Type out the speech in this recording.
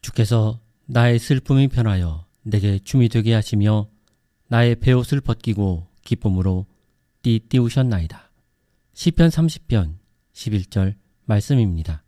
주께서 나의 슬픔이 변하여 내게 춤이 되게 하시며 나의 베옷을 벗기고 기쁨으로 띠띠우셨나이다. 시편 30편 11절 말씀입니다.